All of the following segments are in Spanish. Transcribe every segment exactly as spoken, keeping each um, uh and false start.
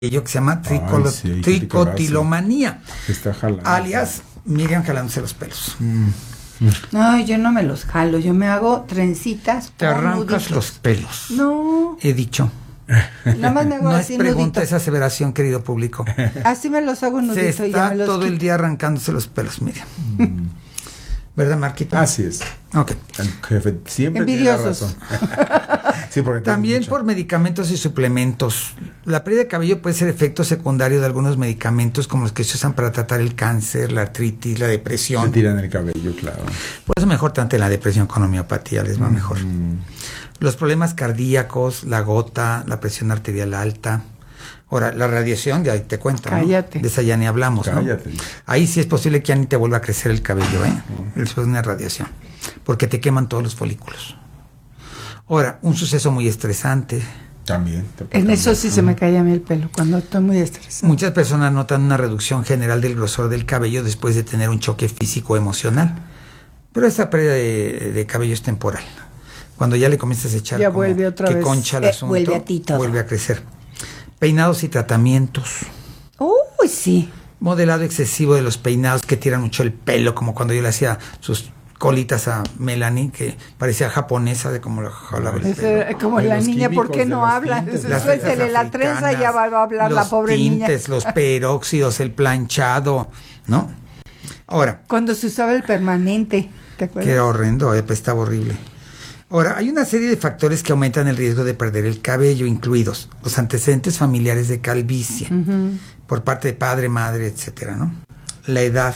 que se llama tricolo- Ay, sí, tricotilomanía, está jalando. alias Miriam jalándose los pelos. Mm. No, yo no me los jalo, yo me hago trencitas. Te o arrancas nuditos. los pelos. No, He dicho. nada más me hago No así es pregunta, nuditos. es aseveración, querido público. Así me los hago Se nuditos y ya está me los todo el quito. día arrancándose los pelos, Miriam. ¿Verdad, Marquito? Así es. Ok. El jefe siempre Envidiosos. tiene la razón. Sí, porque También mucho. por medicamentos y suplementos. La pérdida de cabello puede ser efecto secundario de algunos medicamentos como los que se usan para tratar el cáncer, la artritis, la Se depresión. tiran el cabello, claro. Por eso mejor trate la depresión con homeopatía, les va mejor. Mm. Los problemas cardíacos, la gota, la presión arterial alta. Ahora, la radiación, ya te cuento, ¿no? Cállate. De esa ya ni hablamos, ¿no? Cállate. Ahí sí es posible que ya ni te vuelva a crecer el cabello, ¿eh? Eso es una radiación. Porque te queman todos los folículos. Ahora, un suceso muy estresante. También. te puede En eso cambiar. sí se me cae a mí el pelo, cuando estoy muy estresada. Muchas personas notan una reducción general del grosor del cabello después de tener un choque físico o emocional. Pero esta pérdida de, de cabello es temporal. Cuando ya le comienzas a echar Ya como vuelve otra que vez. concha el Eh, asunto, vuelve a ti todo. vuelve a crecer. Peinados y tratamientos. Uy, sí. Modelado excesivo de los peinados que tiran mucho el pelo, como cuando yo le hacía sus colitas a Melanie, que parecía japonesa de como la jalaba el Es, pelo. eh, como De la los niña, ¿por químicos, qué de no los habla? tintes, Las Suéltele trenzas la trenza y ya africanas, va a hablar la los pobre niña. tintes, los peróxidos, el planchado, ¿no? Ahora, Cuando se usaba el permanente, ¿te acuerdas? que era horrendo, eh, pues estaba horrible. Ahora, hay una serie de factores que aumentan el riesgo de perder el cabello, incluidos los antecedentes familiares de calvicie, Ujú. por parte de padre, madre, etcétera, ¿no? La edad,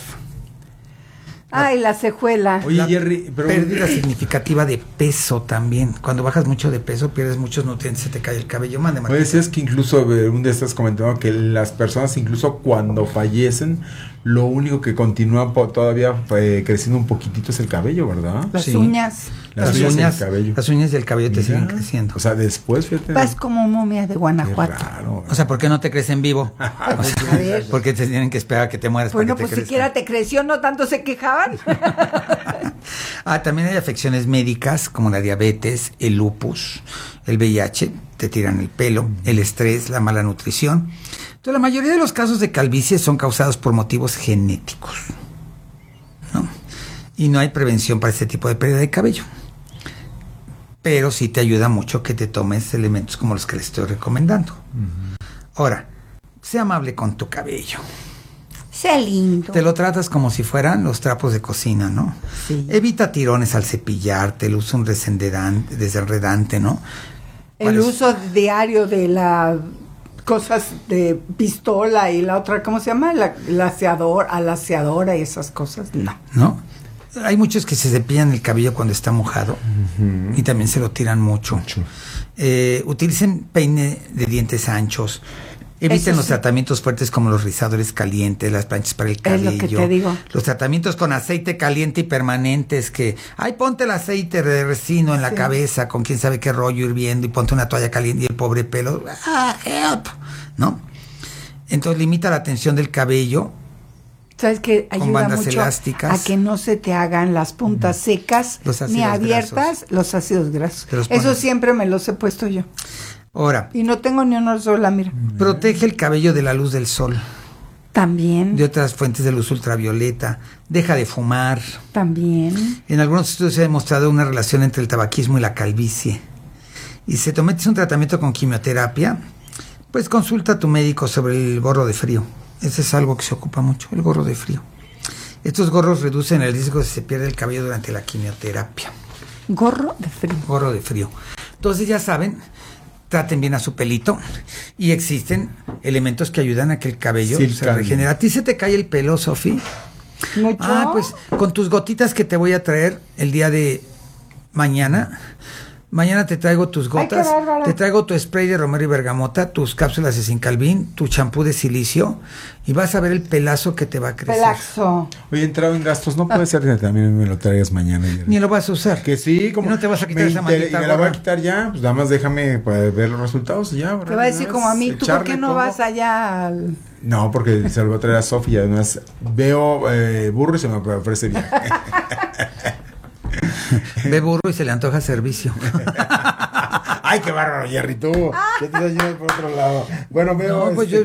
Ay, la cejuela. Oye, la Jerry, pero pérdida significativa de peso también. Cuando bajas mucho de peso, pierdes muchos nutrientes, se te cae el cabello. Mande, Oye, Martín. decías que incluso eh, un día estás comentando que las personas incluso cuando fallecen, lo único que continúa po- todavía eh, creciendo un poquitito es el cabello, ¿verdad? Las Sí. uñas. Las Las uñas y el uñas, cabello. las uñas y el cabello te Mira, siguen creciendo. O sea, después, fíjate. Vas como momia de qué Guanajuato. raro. O sea, ¿por qué no te crecen vivo? O sea, A ver. porque te tienen que esperar a que te mueras Bueno, para que pues te crezcan. siquiera te creció, no tanto se quejaban. Ah, también hay afecciones médicas como la diabetes, el lupus, el V I H, te tiran el pelo, el estrés, la mala nutrición. Entonces, la mayoría de los casos de calvicie son causados por motivos genéticos, ¿no? Y no hay prevención para este tipo de pérdida de cabello. Pero sí te ayuda mucho que te tomes elementos como los que le estoy recomendando. Ahora, sea amable con tu cabello. Sea lindo. Te lo tratas como si fueran los trapos de cocina, ¿no? Sí. Evita tirones al cepillarte, el uso un desenredante, desenredante, ¿no? El ¿Cuál es? uso diario de las cosas de pistola y la otra, ¿cómo se llama? La, la aseador, alaciadora y esas cosas, no. ¿No? Hay muchos que se cepillan el cabello cuando está mojado y también se lo tiran mucho. Mucho. Eh, utilicen peine de dientes anchos. Eviten Eso los sí. tratamientos fuertes como los rizadores calientes, las planchas para el Es cabello. lo que te digo. Los tratamientos con aceite caliente y permanentes que, ay, ponte el aceite de resino en la Sí. cabeza con quién sabe qué rollo hirviendo y ponte una toalla caliente y el pobre pelo, ah, help, ¿no? Entonces limita la tensión del cabello. ¿Sabes qué? Con Ayuda bandas mucho elásticas. a que no se te hagan las puntas secas Los ácidos ni abiertas, grasos. los ácidos grasos. Te los Eso pones. siempre me los he puesto yo. Ahora, Y no tengo ni una sola, mira. protege el cabello de la luz del sol, También, de otras fuentes de luz ultravioleta. Deja de fumar. también. En algunos estudios se ha demostrado una relación entre el tabaquismo y la calvicie. Y si te metes un tratamiento con quimioterapia, pues consulta a tu médico sobre el gorro de frío. Ese es algo que se ocupa mucho, el gorro de frío. Estos gorros reducen el riesgo de que se pierda el cabello durante la quimioterapia. Gorro de frío. Gorro de frío. Entonces ya saben, traten bien a su pelito y existen elementos que ayudan a que el cabello Sí, se cambie. regenere. ¿A ti se te cae el pelo, Sofi? ¿Mucho? Ah, pues con tus gotitas que te voy a traer el día de mañana. Mañana te traigo tus Ay, gotas, qué bárbaro. te traigo tu spray de romero y bergamota, tus cápsulas de Sincalvin, tu champú de silicio y vas a ver el pelazo que te va a crecer. Pelaxo. Oye, he entrado en gastos. No puede ser que también me lo traigas mañana. Jerry. Ni lo vas a usar. Que sí, como Y no te vas a quitar me esa inter- maldita y me la voy a gorra. quitar ya, pues nada más déjame pues, ver los resultados y ya. Te va a decir como a mí, ¿tú por qué no vas allá al...? No, porque se lo voy a traer a Sofía. Además, veo eh, burro y se me ofrece bien. Ve burro y se le antoja servicio. Ay, qué bárbaro, Jerry, tú. Ya te estás yendo por otro lado. Bueno, veo. No, pues este,